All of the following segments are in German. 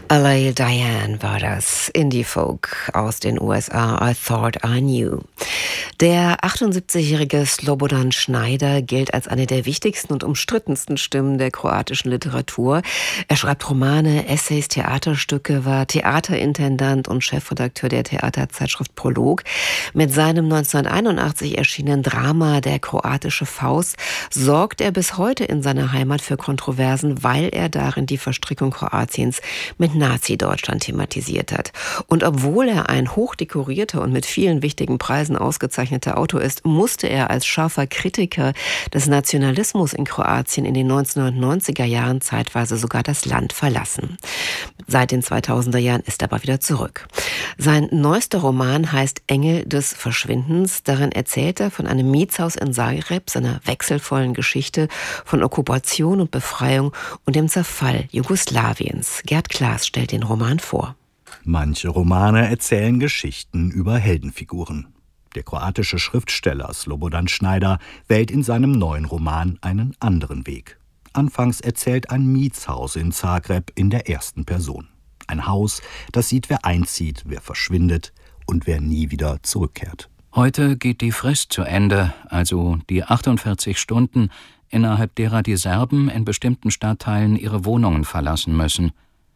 Alail Diane war das, Indie-Folk aus den USA, I Thought I Knew. Der 78-jährige Slobodan Schneider gilt als eine der wichtigsten und umstrittensten Stimmen der kroatischen Literatur. Er schreibt Romane, Essays, Theaterstücke, war Theaterintendant und Chefredakteur der Theaterzeitschrift Prolog. Mit seinem 1981 erschienenen Drama Der kroatische Faust sorgt er bis heute in seiner Heimat für Kontroversen, weil er darin die Verstrickung Kroatiens mit Nazi-Deutschland thematisiert hat. Und obwohl er ein hochdekorierter und mit vielen wichtigen Preisen ausgezeichneter Autor ist, musste er als scharfer Kritiker des Nationalismus in Kroatien in den 1990er Jahren zeitweise sogar das Land verlassen. Seit den 2000er Jahren ist er aber wieder zurück. Sein neuester Roman heißt Engel des Verschwindens. Darin erzählt er von einem Mietshaus in Zagreb, seiner wechselvollen Geschichte von Okkupation und Befreiung und dem Zerfall Jugoslawiens. Gerd Klaas stellt den Roman vor. Manche Romane erzählen Geschichten über Heldenfiguren. Der kroatische Schriftsteller Slobodan Schneider wählt in seinem neuen Roman einen anderen Weg. Anfangs erzählt ein Mietshaus in Zagreb in der ersten Person. Ein Haus, das sieht, wer einzieht, wer verschwindet und wer nie wieder zurückkehrt. Heute geht die Frist zu Ende, also die 48 Stunden, innerhalb derer die Serben in bestimmten Stadtteilen ihre Wohnungen verlassen müssen.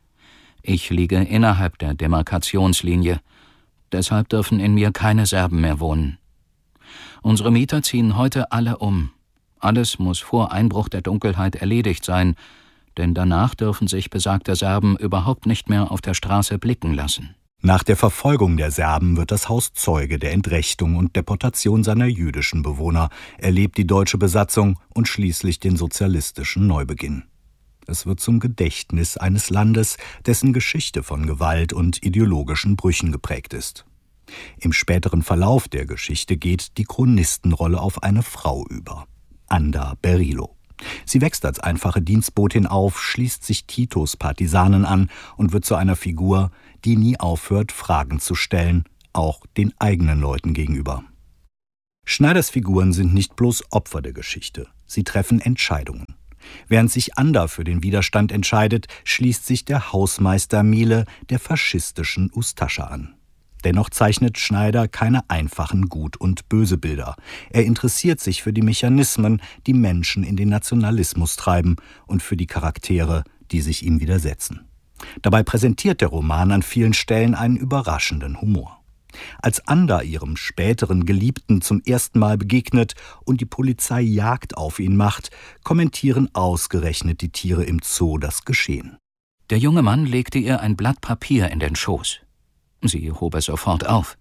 Ich liege innerhalb der Demarkationslinie. Deshalb dürfen in mir keine Serben mehr wohnen. Unsere Mieter ziehen heute alle um. Alles muss vor Einbruch der Dunkelheit erledigt sein, denn danach dürfen sich besagte Serben überhaupt nicht mehr auf der Straße blicken lassen. Nach der Verfolgung der Serben wird das Haus Zeuge der Entrechtung und Deportation seiner jüdischen Bewohner, erlebt die deutsche Besatzung und schließlich den sozialistischen Neubeginn. Es wird zum Gedächtnis eines Landes, dessen Geschichte von Gewalt und ideologischen Brüchen geprägt ist. Im späteren Verlauf der Geschichte geht die Chronistenrolle auf eine Frau über, Anda Berilo. Sie wächst als einfache Dienstbotin auf, schließt sich Titos Partisanen an und wird zu einer Figur, die nie aufhört, Fragen zu stellen, auch den eigenen Leuten gegenüber. Schneiders Figuren sind nicht bloß Opfer der Geschichte, sie treffen Entscheidungen. Während sich Anda für den Widerstand entscheidet, schließt sich der Hausmeister Mile der faschistischen Ustascha an. Dennoch zeichnet Schneider keine einfachen Gut- und Bösebilder. Er interessiert sich für die Mechanismen, die Menschen in den Nationalismus treiben und für die Charaktere, die sich ihm widersetzen. Dabei präsentiert der Roman an vielen Stellen einen überraschenden Humor. Als Anda ihrem späteren Geliebten zum ersten Mal begegnet und die Polizei Jagd auf ihn macht, kommentieren ausgerechnet die Tiere im Zoo das Geschehen. Der junge Mann legte ihr ein Blatt Papier in den Schoß. Sie hob es sofort auf.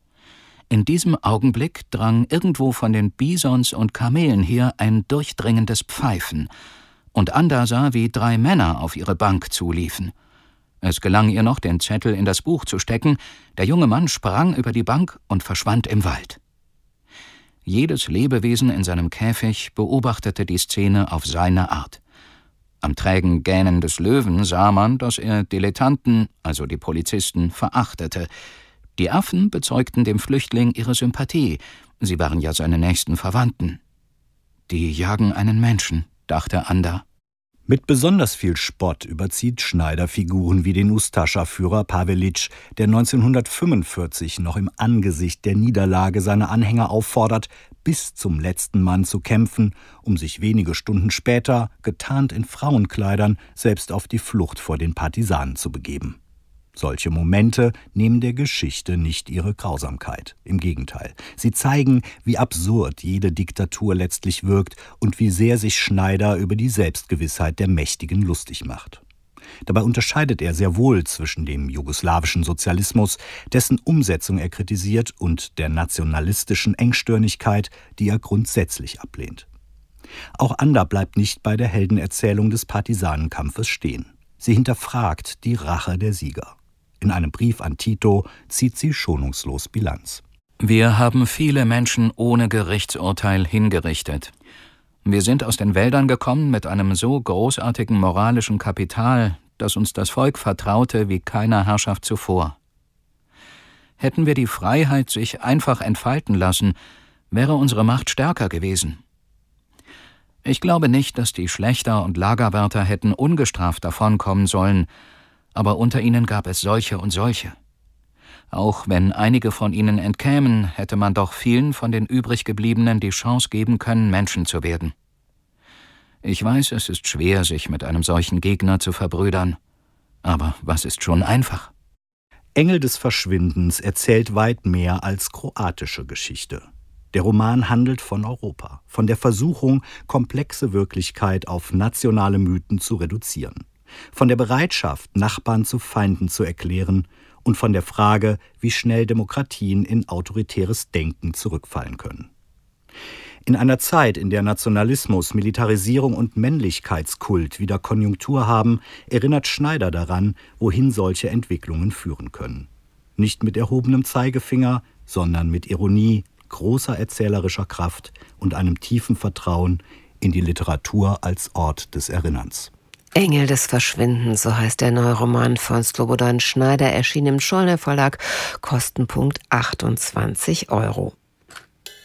In diesem Augenblick drang irgendwo von den Bisons und Kamelen her ein durchdringendes Pfeifen, und Anda sah, wie 3 Männer auf ihre Bank zuliefen. Es gelang ihr noch, den Zettel in das Buch zu stecken. Der junge Mann sprang über die Bank und verschwand im Wald. Jedes Lebewesen in seinem Käfig beobachtete die Szene auf seine Art. Am trägen Gähnen des Löwen sah man, dass er Dilettanten, also die Polizisten, verachtete. Die Affen bezeugten dem Flüchtling ihre Sympathie. Sie waren ja seine nächsten Verwandten. Die jagen einen Menschen, dachte Anda. Mit besonders viel Spott überzieht Schneider Figuren wie den Ustascha-Führer Pavelic, der 1945 noch im Angesicht der Niederlage seine Anhänger auffordert, bis zum letzten Mann zu kämpfen, um sich wenige Stunden später, getarnt in Frauenkleidern, selbst auf die Flucht vor den Partisanen zu begeben. Solche Momente nehmen der Geschichte nicht ihre Grausamkeit. Im Gegenteil, sie zeigen, wie absurd jede Diktatur letztlich wirkt und wie sehr sich Schneider über die Selbstgewissheit der Mächtigen lustig macht. Dabei unterscheidet er sehr wohl zwischen dem jugoslawischen Sozialismus, dessen Umsetzung er kritisiert, und der nationalistischen Engstirnigkeit, die er grundsätzlich ablehnt. Auch Anda bleibt nicht bei der Heldenerzählung des Partisanenkampfes stehen. Sie hinterfragt die Rache der Sieger. In einem Brief an Tito zieht sie schonungslos Bilanz. Wir haben viele Menschen ohne Gerichtsurteil hingerichtet. Wir sind aus den Wäldern gekommen mit einem so großartigen moralischen Kapital, dass uns das Volk vertraute wie keiner Herrschaft zuvor. Hätten wir die Freiheit sich einfach entfalten lassen, wäre unsere Macht stärker gewesen. Ich glaube nicht, dass die Schlächter und Lagerwärter hätten ungestraft davonkommen sollen, aber unter ihnen gab es solche und solche. Auch wenn einige von ihnen entkämen, hätte man doch vielen von den übriggebliebenen die Chance geben können, Menschen zu werden. Ich weiß, es ist schwer, sich mit einem solchen Gegner zu verbrüdern, aber was ist schon einfach? Engel des Verschwindens erzählt weit mehr als kroatische Geschichte. Der Roman handelt von Europa, von der Versuchung, komplexe Wirklichkeit auf nationale Mythen zu reduzieren, von der Bereitschaft, Nachbarn zu Feinden zu erklären und von der Frage, wie schnell Demokratien in autoritäres Denken zurückfallen können. In einer Zeit, in der Nationalismus, Militarisierung und Männlichkeitskult wieder Konjunktur haben, erinnert Schneider daran, wohin solche Entwicklungen führen können. Nicht mit erhobenem Zeigefinger, sondern mit Ironie, großer erzählerischer Kraft und einem tiefen Vertrauen in die Literatur als Ort des Erinnerns. Engel des Verschwindens, so heißt der neue Roman von Slobodan Schneider, erschien im Schollner Verlag, Kostenpunkt 28 €.